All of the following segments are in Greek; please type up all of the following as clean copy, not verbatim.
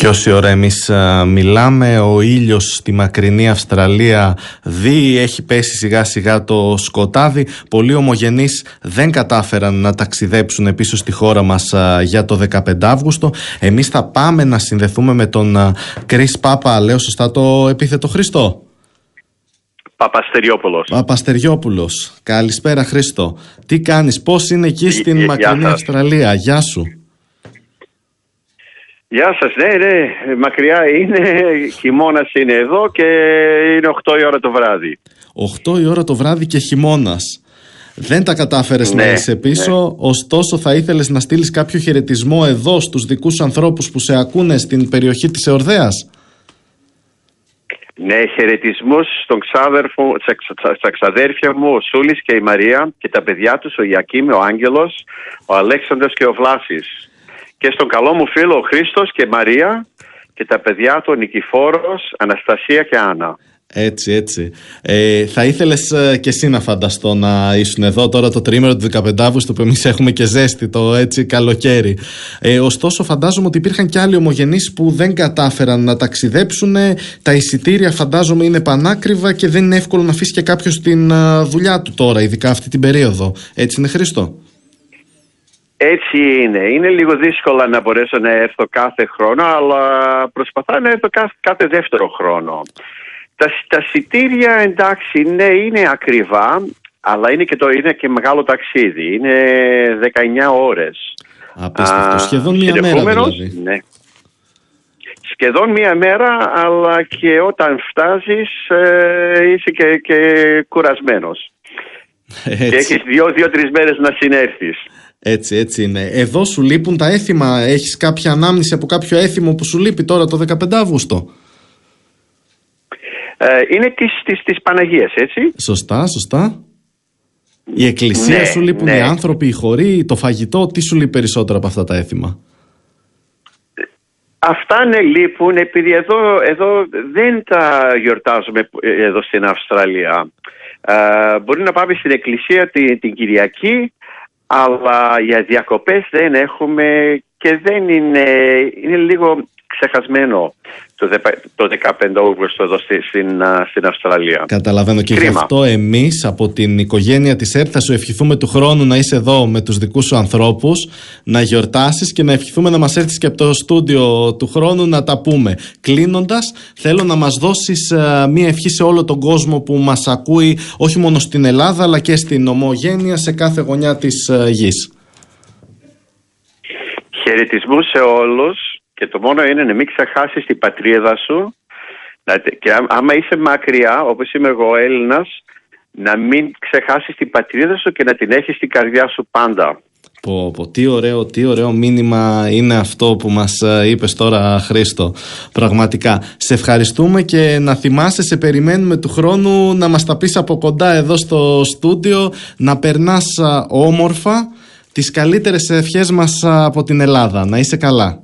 Και όση ώρα εμείς μιλάμε, ο ήλιος στη μακρινή Αυστραλία έχει πέσει σιγά σιγά το σκοτάδι. Πολλοί ομογενείς δεν κατάφεραν να ταξιδέψουν πίσω στη χώρα μας για το 15 Αύγουστο. Εμείς θα πάμε να συνδεθούμε με τον Κρίς Πάπα, λέω σωστά το επίθετο, Χριστό? Παπαστεριόπουλος. Καλησπέρα, Χρήστο. Τι κάνεις, πώς είναι εκεί στην μακρινή Αυστραλία? Γεια σου. Γεια σας, ναι, μακριά είναι, χειμώνας είναι εδώ και είναι 8 η ώρα το βράδυ. 8 η ώρα το βράδυ και χειμώνας. Δεν τα κατάφερες να είσαι πίσω, ωστόσο θα ήθελες να στείλεις κάποιο χαιρετισμό εδώ στους δικούς ανθρώπους που σε ακούνε στην περιοχή της Εορδαίας? Ναι, χαιρετισμούς στα ξαδέρφια μου, ο Σούλης και η Μαρία και τα παιδιά τους, ο Ιακίμ, ο Άγγελος, ο Αλέξανδρος και ο Βλάσης. Και στον καλό μου φίλο ο Χρήστος και Μαρία και τα παιδιά του, ο Νικηφόρος, Αναστασία και Άννα. Έτσι. Θα ήθελες και εσύ να φανταστώ να ήσουν εδώ τώρα το τριήμερο του 15 Αύγουστου, που εμείς έχουμε και ζέστη το έτσι καλοκαίρι. Ωστόσο φαντάζομαι ότι υπήρχαν και άλλοι ομογενείς που δεν κατάφεραν να ταξιδέψουν. Τα εισιτήρια φαντάζομαι είναι πανάκριβα και δεν είναι εύκολο να αφήσει και κάποιος την δουλειά του τώρα, ειδικά αυτή την περίοδο. Έτσι είναι, Χρήστο? Έτσι είναι. Είναι λίγο δύσκολο να μπορέσω να έρθω κάθε χρόνο, αλλά προσπαθώ να έρθω κάθε δεύτερο χρόνο. Τα εισιτήρια, εντάξει, ναι, είναι ακριβά, αλλά είναι και μεγάλο ταξίδι. Είναι 19 ώρες. Απίστευτο. Σχεδόν μία μέρα δηλαδή. Ναι. Σχεδόν μία μέρα, αλλά και όταν φτάσεις είσαι και κουρασμένος. Και έχεις 2-3 μέρες να συνέρθεις. Έτσι είναι. Εδώ σου λείπουν τα έθιμα? Έχεις κάποια ανάμνηση από κάποιο έθιμο που σου λείπει τώρα το 15 Αύγουστο? Είναι της Παναγίας, έτσι. Σωστά. Η εκκλησία σου λείπουν, οι άνθρωποι, οι χωροί, το φαγητό? Τι σου λείπει περισσότερο από αυτά τα έθιμα? Αυτά ναι, λείπουν, επειδή εδώ δεν τα γιορτάζουμε εδώ στην Αυστραλία. Μπορεί να πάμε στην εκκλησία την Κυριακή, αλλά για διακοπές δεν έχουμε και δεν είναι λίγο ξεχασμένο το 15 Αύγουστο εδώ στην Αυστραλία. Καταλαβαίνω, και γι' αυτό εμείς από την οικογένεια της ΕΡΤ θα σου ευχηθούμε του χρόνου να είσαι εδώ με τους δικούς σου ανθρώπους, να γιορτάσεις και να ευχηθούμε να μας έρθεις και από το στούντιο του χρόνου να τα πούμε. Κλείνοντας, θέλω να μας δώσεις μία ευχή σε όλο τον κόσμο που μας ακούει, όχι μόνο στην Ελλάδα αλλά και στην ομογένεια σε κάθε γωνιά της γης. Χαιρετισμούς σε όλους. Και το μόνο είναι να μην ξεχάσεις την πατρίδα σου, και άμα είσαι μακριά, όπως είμαι εγώ Έλληνας, να μην ξεχάσεις την πατρίδα σου και να την έχεις στην καρδιά σου πάντα. Τι ωραίο μήνυμα είναι αυτό που μας είπες τώρα, Χρήστο. Πραγματικά. Σε ευχαριστούμε και να θυμάσαι, σε περιμένουμε του χρόνου να μας τα πεις από κοντά εδώ στο στούντιο, να περνάς όμορφα. Τις καλύτερες ευχές μας από την Ελλάδα. Να είσαι καλά.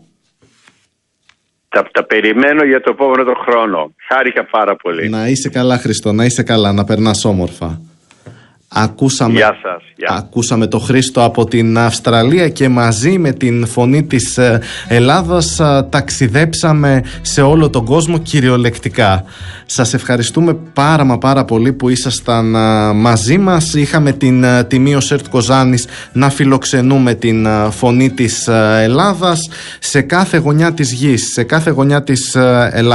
Τα περιμένω για το επόμενο χρόνο. Χάρηκα πάρα πολύ. Να είσαι καλά, Χριστό, να είσαι καλά, να περνάς όμορφα. Γεια σας. Ακούσαμε το Χρήστο από την Αυστραλία και μαζί με την φωνή της Ελλάδας ταξιδέψαμε σε όλο τον κόσμο κυριολεκτικά. Σας ευχαριστούμε πάρα πολύ που ήσασταν μαζί μας. Είχαμε την τιμή ως ΕΡΤ Κοζάνης να φιλοξενούμε την φωνή της Ελλάδας σε κάθε γωνιά της γης, σε κάθε γωνιά της Ελλάδας.